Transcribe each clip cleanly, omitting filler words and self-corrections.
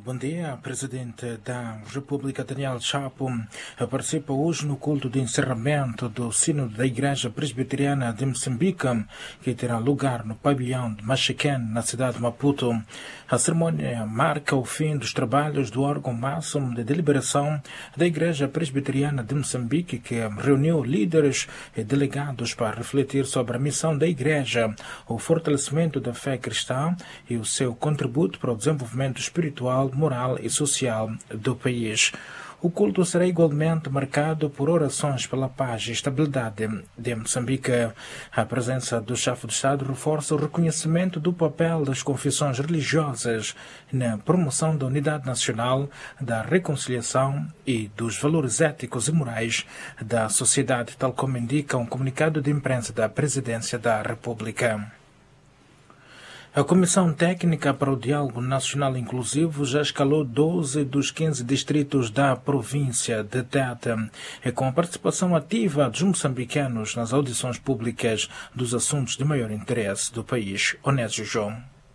bom dia. Presidente da República, Daniel Chapo, participa hoje no culto de encerramento do Sínodo da Igreja Presbiteriana de Moçambique, que terá lugar no pavilhão de Machiquén, na cidade de Maputo. A cerimônia marca o fim dos trabalhos do órgão máximo de deliberação da Igreja Presbiteriana de Moçambique, que reuniu líderes e delegados para refletir sobre a missão da Igreja, o fortalecimento da fé cristã e o seu contributo para o desenvolvimento espiritual, moral e social do país. O culto será igualmente marcado por orações pela paz e estabilidade de Moçambique. A presença do chefe de Estado reforça o reconhecimento do papel das confissões religiosas na promoção da unidade nacional, da reconciliação e dos valores éticos e morais da sociedade, tal como indica um comunicado de imprensa da Presidência da República. A Comissão Técnica para o Diálogo Nacional Inclusivo já escalou 12 dos 15 distritos da província de Tete, com a participação ativa dos moçambicanos nas audições públicas dos assuntos de maior interesse do país. Onésio João.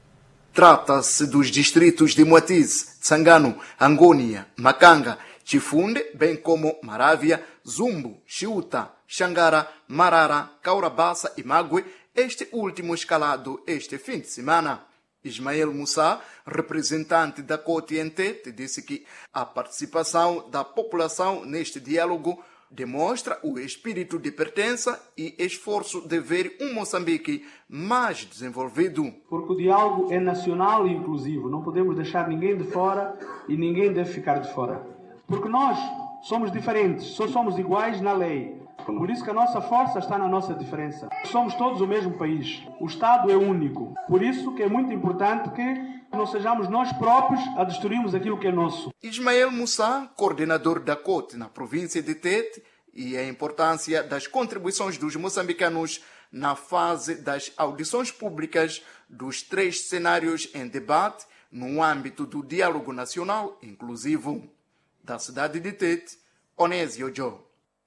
Trata-se dos distritos de Moatize, Tsangano, Angônia, Macanga, Chifunde, bem como Maravia, Zumbo, Chiuta, Xangara, Marara, Caurabassa e Mague, este último escalado este fim de semana. Ismael Moussa, representante da COTE em Tete, disse que a participação da população neste diálogo demonstra o espírito de pertença e esforço de ver um Moçambique mais desenvolvido. Porque o diálogo é nacional e inclusivo. Não podemos deixar ninguém de fora e ninguém deve ficar de fora. Porque nós somos diferentes, só somos iguais na lei. Por isso que a nossa força está na nossa diferença. Somos todos o mesmo país. O Estado é único. Por isso que é muito importante que não sejamos nós próprios a destruirmos aquilo que é nosso. Ismael Moussa, coordenador da COTE na província de Tete, e a importância das contribuições dos moçambicanos na fase das audições públicas dos 3 cenários em debate no âmbito do diálogo nacional inclusivo. Da cidade de Tete, Onésio João.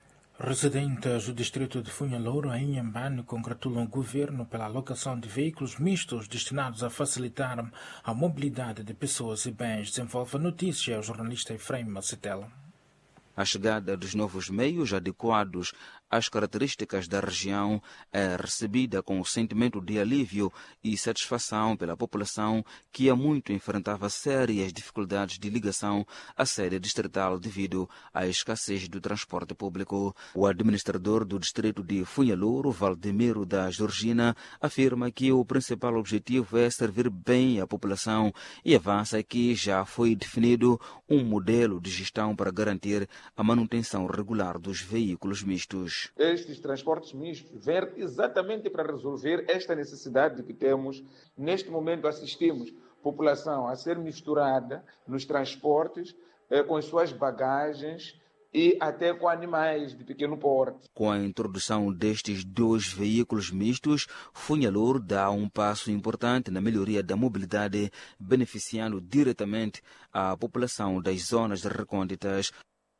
Residentes do distrito de Funhalouro, em Inhambane, congratulam o governo pela alocação de veículos mistos destinados a facilitar a mobilidade de pessoas e bens. Desenvolve a notícia o jornalista Efraim Macetela. A chegada dos novos meios adequados às características da região é recebida com um sentimento de alívio e satisfação pela população que há muito enfrentava sérias dificuldades de ligação à sede distrital devido à escassez do transporte público. O administrador do distrito de Funhalouro, Valdemiro da Georgina, afirma que o principal objetivo é servir bem a população e avança que já foi definido um modelo de gestão para garantir a manutenção regular dos veículos mistos. Estes transportes mistos vêm exatamente para resolver esta necessidade que temos. Neste momento assistimos a população a ser misturada nos transportes com as suas bagagens e até com animais de pequeno porte. Com a introdução destes 2 veículos mistos, Funhalouro dá um passo importante na melhoria da mobilidade, beneficiando diretamente a população das zonas recônditas.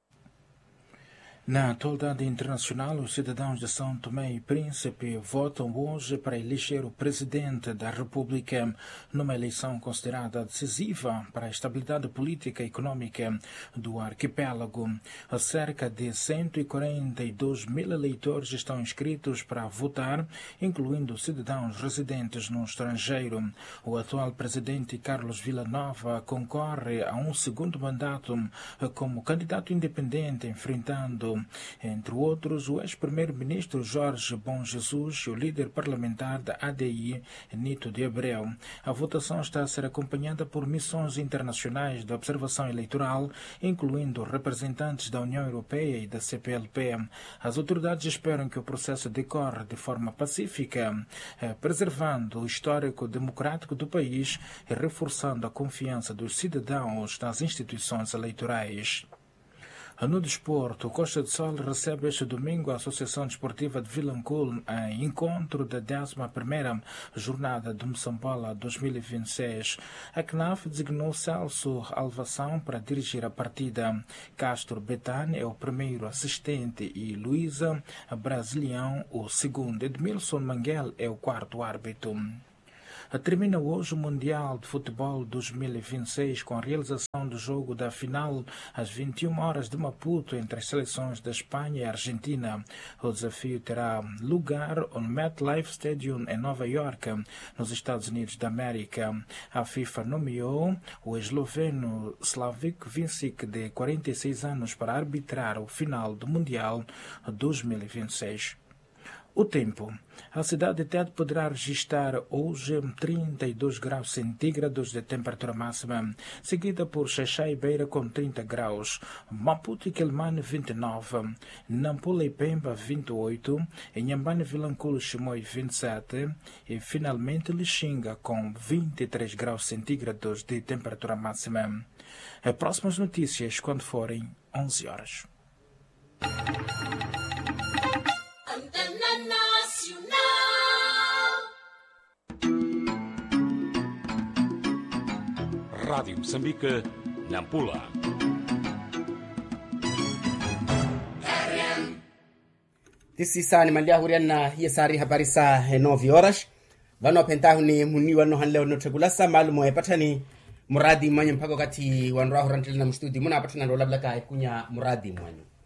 Na atualidade internacional, os cidadãos de São Tomé e Príncipe votam hoje para eleger o presidente da República, numa eleição considerada decisiva para a estabilidade política e econômica do arquipélago. Cerca de 142 mil eleitores estão inscritos para votar, incluindo cidadãos residentes no estrangeiro. O atual presidente Carlos Villanova concorre a um segundo mandato como candidato independente, enfrentando entre outros, o ex-primeiro-ministro Jorge Bom Jesus e o líder parlamentar da ADI, Nito de Abreu. A votação está a ser acompanhada por missões internacionais de observação eleitoral, incluindo representantes da União Europeia e da CPLP. As autoridades esperam que o processo decorra de forma pacífica, preservando o histórico democrático do país e reforçando a confiança dos cidadãos nas instituições eleitorais. No desporto, Costa do Sol recebe este domingo a Associação Desportiva de Vilanculo em encontro da 11ª Jornada de Moçambola 2026. A CNAF designou Celso Alvação para dirigir a partida. Castro Betânia é o primeiro assistente e Luísa Brasilião o segundo. Edmilson Manguel é o quarto árbitro. Termina hoje o Mundial de Futebol 2026 com a realização do jogo da final às 21 horas de Maputo entre as seleções da Espanha e Argentina. O desafio terá lugar no MetLife Stadium em Nova York, nos Estados Unidos da América. A FIFA nomeou o esloveno Slavik Vincic, de 46 anos, para arbitrar o final do Mundial 2026. O tempo. A cidade de Tete poderá registrar hoje 32 graus centígrados de temperatura máxima, seguida por Xaixá e Beira com 30 graus, Maputo e Quelimane 29, Nampula e Pemba 28, Inhambane, Vilanculo, Chimoio 27 e finalmente Lixinga com 23 graus centígrados de temperatura máxima. As próximas notícias quando forem 11 horas. Rádio Moçambique, Nampula. Tisi sani malia huriana yesari habari saa 9 horas. Vano pentahu ni muni wano hanleo notegulasa malumo epatani muradi mwenye mpako kati wanroa hurantili na mstudi. Muna apatana ndo labla ka kunya muradi mwenye.